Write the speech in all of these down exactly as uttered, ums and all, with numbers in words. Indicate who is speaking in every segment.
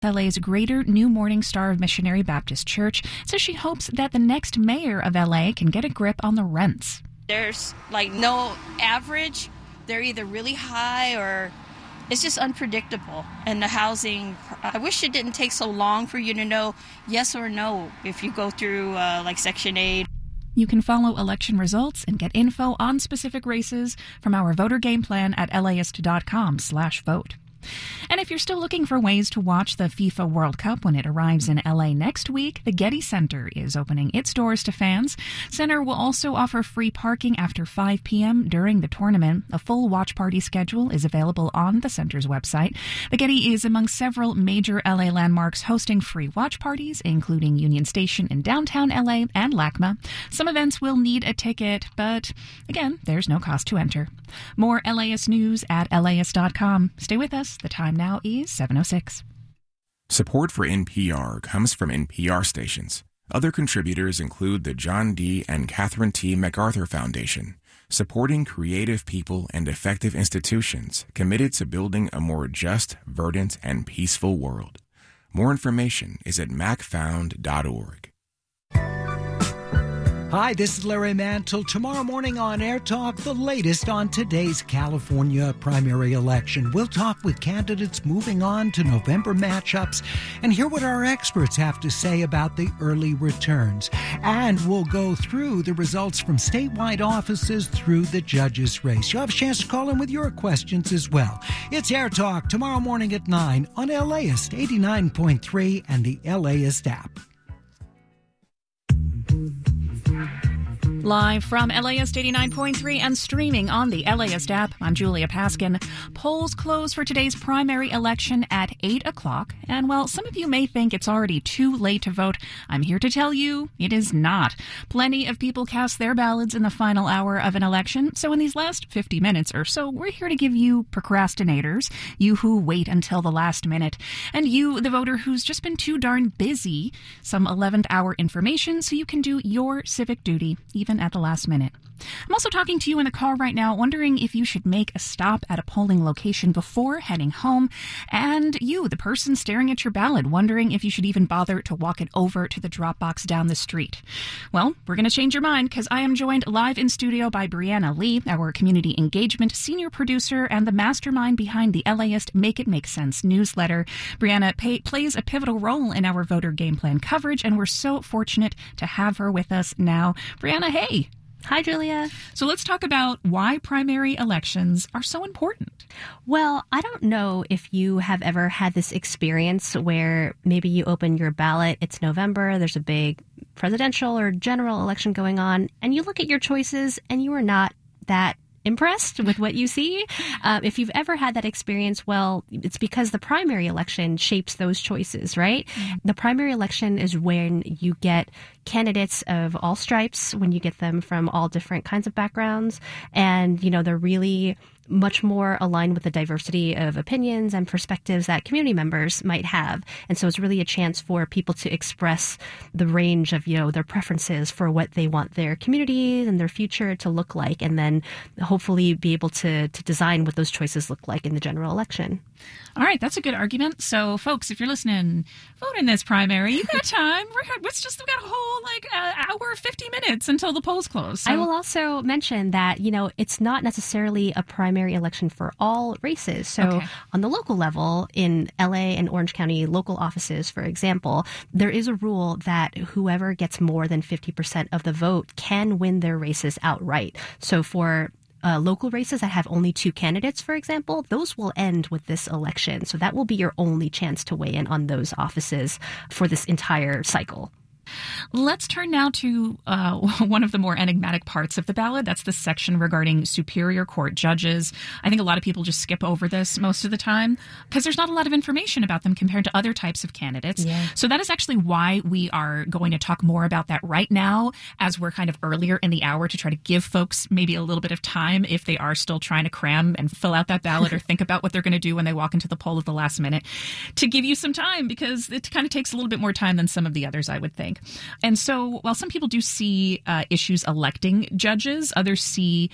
Speaker 1: L A's Greater New Morning Star of Missionary Baptist Church says she hopes that the next mayor of L A can get a grip on the rents.
Speaker 2: There's like no average. They're either really high or it's just unpredictable. And the housing, I wish it didn't take so long for you to know yes or no if you go through uh, like Section eight.
Speaker 1: You can follow election results and get info on specific races from our voter game plan at laist.com slash vote. And if you're still looking for ways to watch the FIFA World Cup when it arrives in L A next week, the Getty Center is opening its doors to fans. Center will also offer free parking after five p.m. during the tournament. A full watch party schedule is available on the center's website. The Getty is among several major L A landmarks hosting free watch parties, including Union Station in downtown L A and LACMA. Some events will need a ticket, but again, there's no cost to enter. More L A S news at laist dot com. Stay with us. The time now is seven oh six.
Speaker 3: Support for N P R comes from N P R stations. Other contributors include the John D. and Catherine T. MacArthur Foundation, supporting creative people and effective institutions committed to building a more just, verdant, and peaceful world. More information is at mac found dot org.
Speaker 4: Hi, this is Larry Mantle. Tomorrow morning on Air Talk, the latest on today's California primary election. We'll talk with candidates moving on to November matchups and hear what our experts have to say about the early returns. And we'll go through the results from statewide offices through the judges' race. You'll have a chance to call in with your questions as well. It's Air Talk tomorrow morning at nine on LAist eighty-nine point three and the LAist app.
Speaker 1: Live from LAist eighty-nine point three and streaming on the LAist app, I'm Julia Paskin. Polls close for today's primary election at eight o'clock. And while some of you may think it's already too late to vote, I'm here to tell you it is not. Plenty of people cast their ballots in the final hour of an election. So in these last fifty minutes or so, we're here to give you procrastinators, you who wait until the last minute, and you, the voter who's just been too darn busy, some eleventh hour information so you can do your civic duty, even at the last minute. I'm also talking to you in the car right now, wondering if you should make a stop at a polling location before heading home. And you, the person staring at your ballot, wondering if you should even bother to walk it over to the drop box down the street. Well, we're going to change your mind because I am joined live in studio by Brianna Lee, our community engagement senior producer and the mastermind behind the LAist Make It Make Sense newsletter. Brianna pay, plays a pivotal role in our voter game plan coverage, and we're so fortunate to have her with us now. Brianna, hey.
Speaker 5: Hi, Julia.
Speaker 1: So let's talk about why primary elections are so important.
Speaker 5: Well, I don't know if you have ever had this experience where maybe you open your ballot, it's November, there's a big presidential or general election going on, and you look at your choices and you are not that impressed with what you see. Um, if you've ever had that experience, well, it's because the primary election shapes those choices, right? Mm-hmm. The primary election is when you get candidates of all stripes, when you get them from all different kinds of backgrounds, and, you know, they're really much more aligned with the diversity of opinions and perspectives that community members might have. And so it's really a chance for people to express the range of, you know, their preferences for what they want their communities and their future to look like, and then hopefully be able to, to design what those choices look like in the general election.
Speaker 1: All right, that's a good argument. So, folks, if you're listening, vote in this primary. You got time. We're it's just we got a whole like uh, hour, fifty minutes until the polls close. So.
Speaker 5: I will also mention that, you know, it's not necessarily a primary election for all races. So, okay. On the local level, in L A and Orange County local offices, for example, there is a rule that whoever gets more than fifty percent of the vote can win their races outright. So, for Uh, local races that have only two candidates, for example, those will end with this election. So that will be your only chance to weigh in on those offices for this entire cycle.
Speaker 1: Let's turn now to uh, one of the more enigmatic parts of the ballot. That's the section regarding Superior Court judges. I think a lot of people just skip over this most of the time because there's not a lot of information about them compared to other types of candidates. Yeah. So that is actually why we are going to talk more about that right now, as we're kind of earlier in the hour, to try to give folks maybe a little bit of time if they are still trying to cram and fill out that ballot or think about what they're going to do when they walk into the poll at the last minute, to give you some time, because it kind of takes a little bit more time than some of the others, I would think. And so while some people do see uh, issues electing judges, others see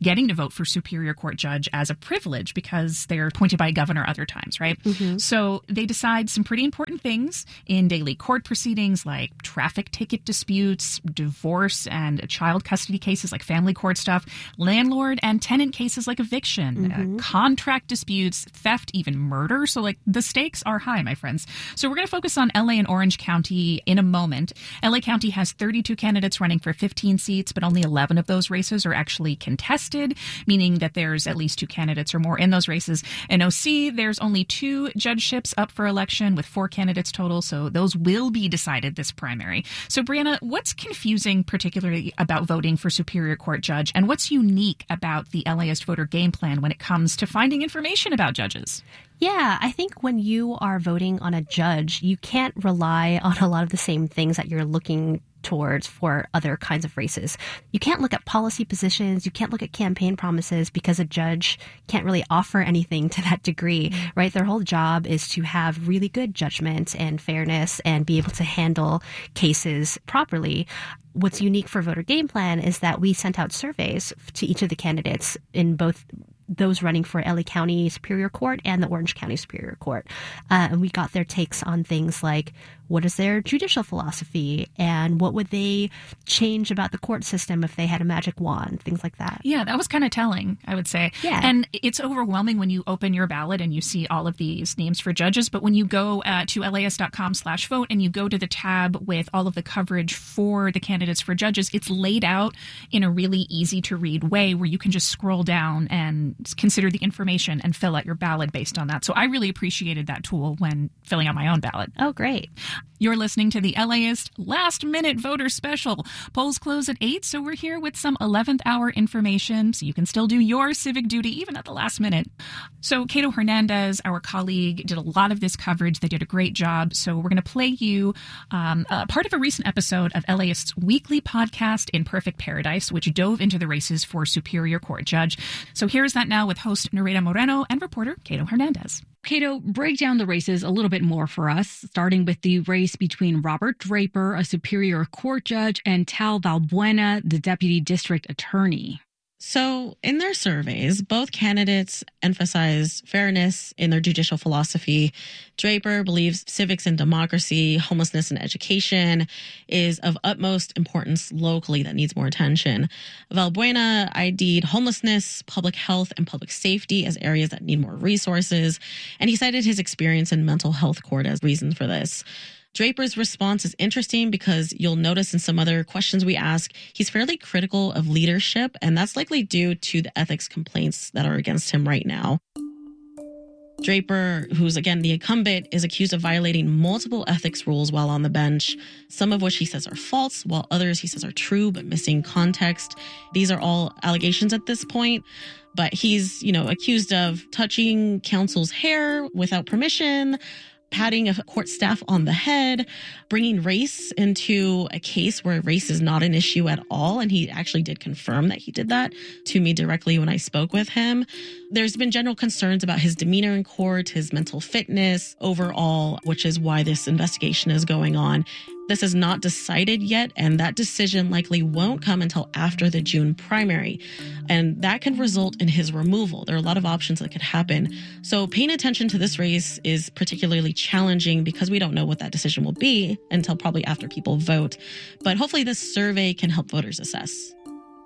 Speaker 1: getting to vote for Superior Court judge as a privilege because they're appointed by a governor other times, right? Mm-hmm. So they decide some pretty important things in daily court proceedings like traffic ticket disputes, divorce and child custody cases like family court stuff, landlord and tenant cases like eviction, mm-hmm. uh, contract disputes, theft, even murder. So like the stakes are high, my friends. So we're going to focus on L A and Orange County in a moment. L A County has thirty-two candidates running for fifteen seats, but only eleven of those races are actually contested, meaning that there's at least two candidates or more in those races. In O C, there's only two judgeships up for election with four candidates total, so those will be decided this primary. So, Brianna, what's confusing particularly about voting for Superior Court judge, and what's unique about the LAist voter game plan when it comes to finding information about judges?
Speaker 5: Yeah, I think when you are voting on a judge, you can't rely on a lot of the same things that you're looking towards for other kinds of races. You can't look at policy positions. You can't look at campaign promises because a judge can't really offer anything to that degree, mm-hmm. right? Their whole job is to have really good judgment and fairness and be able to handle cases properly. What's unique for Voter Game Plan is that we sent out surveys to each of the candidates in both those running for L A County Superior Court and the Orange County Superior Court. Uh, and we got their takes on things like, what is their judicial philosophy and what would they change about the court system if they had a magic wand, things like that.
Speaker 1: Yeah, that was kind of telling, I would say.
Speaker 5: Yeah.
Speaker 1: And it's overwhelming when you open your ballot and you see all of these names for judges. But when you go uh, to laist.com slash vote and you go to the tab with all of the coverage for the candidates for judges, it's laid out in a really easy to read way where you can just scroll down and consider the information and fill out your ballot based on that. So I really appreciated that tool when filling out my own ballot.
Speaker 5: Oh, great.
Speaker 1: You're listening to the LAist Last Minute Voter Special. Polls close at eight, so we're here with some eleventh hour information so you can still do your civic duty even at the last minute. So Cato Hernandez, our colleague, did a lot of this coverage. They did a great job. So we're going to play you um, uh, part of a recent episode of LAist's weekly podcast, In Perfect Paradise, which dove into the races for Superior Court judge. So here's that now with host Nareda Moreno and reporter Cato Hernandez.
Speaker 6: Cato, break down the races a little bit more for us, starting with the race between Robert Draper, a Superior Court judge, and Tal Valbuena, the deputy district attorney.
Speaker 7: So in their surveys, both candidates emphasized fairness in their judicial philosophy. Draper believes civics and democracy, homelessness and education is of utmost importance locally that needs more attention. Valbuena I D'd homelessness, public health, and public safety as areas that need more resources. And he cited his experience in mental health court as reasons for this. Draper's response is interesting because you'll notice in some other questions we ask, he's fairly critical of leadership, and that's likely due to the ethics complaints that are against him right now. Draper, who's again the incumbent, is accused of violating multiple ethics rules while on the bench, some of which he says are false, while others he says are true but missing context. These are all allegations at this point. But he's, you know, accused of touching counsel's hair without permission, patting a court staff on the head, bringing race into a case where race is not an issue at all. And he actually did confirm that he did that to me directly when I spoke with him. There's been general concerns about his demeanor in court, his mental fitness overall, which is why this investigation is going on. This is not decided yet, and that decision likely won't come until after the June primary. And that can result in his removal. There are a lot of options that could happen. So paying attention to this race is particularly challenging because we don't know what that decision will be until probably after people vote. But hopefully this survey can help voters assess.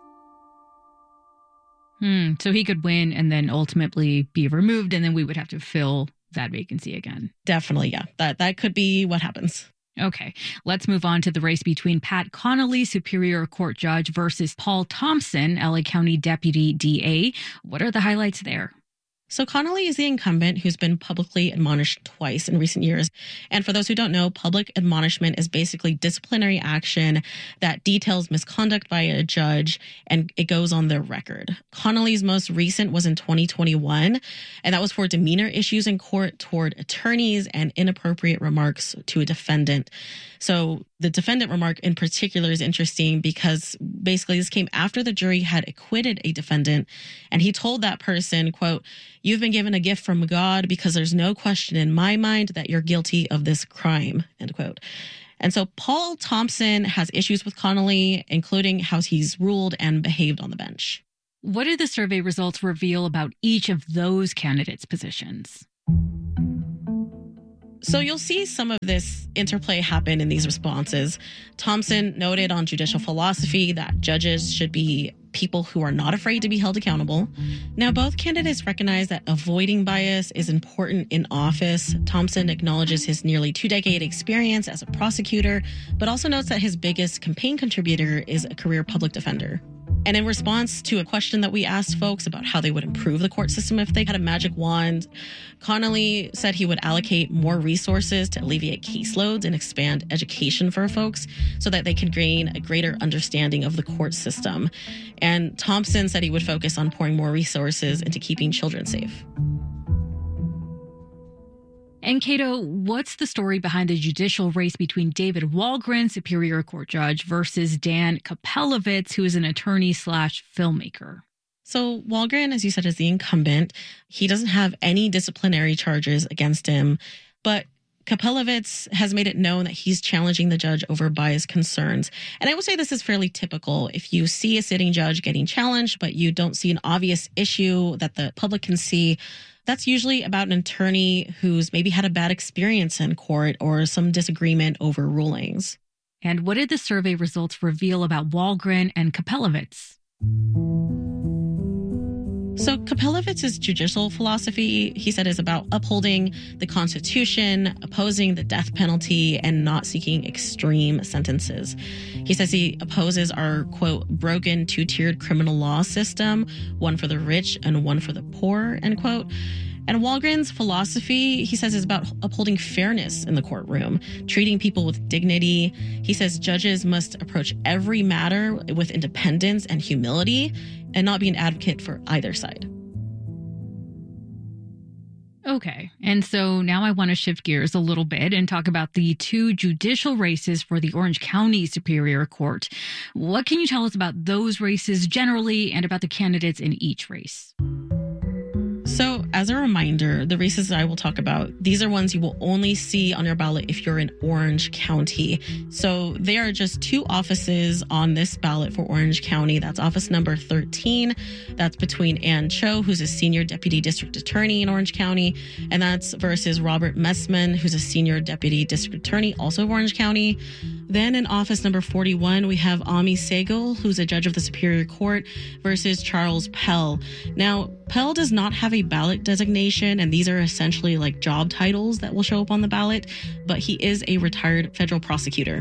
Speaker 6: Hmm. So he could win and then ultimately be removed, and then we would have to fill that vacancy again.
Speaker 7: Definitely, yeah. That that could be what happens.
Speaker 6: Okay, let's move on to the race between Pat Connolly, Superior Court judge, versus Paul Thompson, L A County Deputy D A. What are the highlights there?
Speaker 7: So Connolly is the incumbent who's been publicly admonished twice in recent years. And for those who don't know, public admonishment is basically disciplinary action that details misconduct by a judge, and it goes on their record. Connolly's most recent was in twenty twenty-one, and that was for demeanor issues in court toward attorneys and inappropriate remarks to a defendant. So the defendant remark in particular is interesting because basically this came after the jury had acquitted a defendant, and he told that person, quote, "You've been given a gift from God because there's no question in my mind that you're guilty of this crime," end quote. And so Paul Thompson has issues with Connolly, including how he's ruled and behaved on the bench.
Speaker 6: What did the survey results reveal about each of those candidates' positions?
Speaker 7: So you'll see some of this interplay happen in these responses. Thompson noted on judicial philosophy that judges should be people who are not afraid to be held accountable. Now, both candidates recognize that avoiding bias is important in office. Thompson acknowledges his nearly two-decade experience as a prosecutor, but also notes that his biggest campaign contributor is a career public defender. And in response to a question that we asked folks about how they would improve the court system if they had a magic wand, Connolly said he would allocate more resources to alleviate caseloads and expand education for folks so that they could gain a greater understanding of the court system. And Thompson said he would focus on pouring more resources into keeping children safe.
Speaker 6: And Cato, what's the story behind the judicial race between David Walgren, Superior Court judge, versus Dan Kopelovitz, who is an attorney slash filmmaker?
Speaker 7: So Walgren, as you said, is the incumbent. He doesn't have any disciplinary charges against him, but Kopelovitz has made it known that he's challenging the judge over bias concerns. And I would say this is fairly typical. If you see a sitting judge getting challenged, but you don't see an obvious issue that the public can see, that's usually about an attorney who's maybe had a bad experience in court or some disagreement over rulings.
Speaker 6: And what did the survey results reveal about Walgren and Kopelovitz?
Speaker 7: So Kopelovitz's judicial philosophy, he said, is about upholding the Constitution, opposing the death penalty, and not seeking extreme sentences. He says he opposes our, quote, broken two-tiered criminal law system, one for the rich and one for the poor, end quote. And Walgren's philosophy, he says, is about upholding fairness in the courtroom, treating people with dignity. He says judges must approach every matter with independence and humility and not be an advocate for either side.
Speaker 6: Okay, and so now I want to shift gears a little bit and talk about the two judicial races for the Orange County Superior Court. What can you tell us about those races generally and about the candidates in each race?
Speaker 7: So as a reminder, the races that I will talk about, these are ones you will only see on your ballot if you're in Orange County. So they are just two offices on this ballot for Orange County. That's office number thirteen. That's between Ann Cho, who's a senior deputy district attorney in Orange County. And that's versus Robert Messman, who's a senior deputy district attorney, also of Orange County. Then in office number forty-one, we have Ami Segal, who's a judge of the Superior Court, versus Charles Pell. Now, Pell does not have a ballot designation, and these are essentially like job titles that will show up on the ballot, but he is a retired federal prosecutor.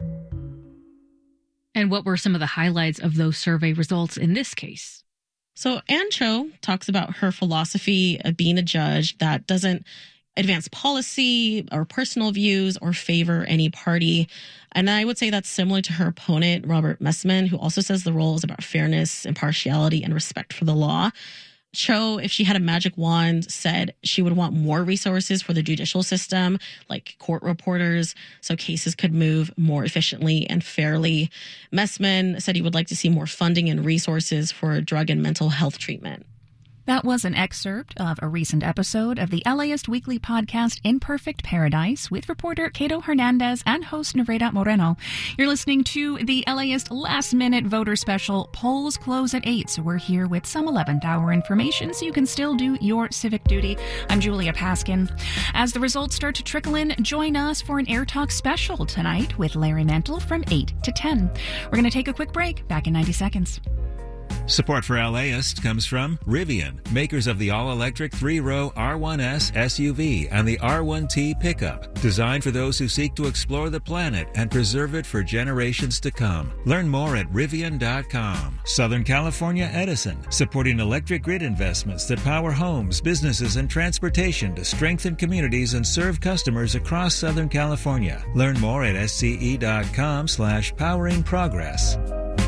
Speaker 6: And what were some of the highlights of those survey results in this case?
Speaker 7: So Ann Cho talks about her philosophy of being a judge that doesn't advance policy or personal views or favor any party. And I would say that's similar to her opponent, Robert Messman, who also says the role is about fairness, impartiality, and respect for the law. Cho, if she had a magic wand, said she would want more resources for the judicial system, like court reporters, so cases could move more efficiently and fairly. Messman said he would like to see more funding and resources for drug and mental health treatment.
Speaker 1: That was an excerpt of a recent episode of the LAist weekly podcast Imperfect Paradise with reporter Cato Hernandez and host Nereida Moreno. You're listening to the LAist Last Minute Voter Special. Polls close at eight, so we're here with some eleventh hour information so you can still do your civic duty. I'm Julia Paskin. As the results start to trickle in, join us for an Air Talk special tonight with Larry Mantle from eight to ten. We're going to take a quick break. Back in ninety seconds.
Speaker 8: Support for LAist comes from Rivian, makers of the all-electric three-row R one S S U V and the R one T pickup, designed for those who seek to explore the planet and preserve it for generations to come. Learn more at Rivian dot com. Southern California Edison, supporting electric grid investments that power homes, businesses, and transportation to strengthen communities and serve customers across Southern California. Learn more at S C E dot com slash powering progress.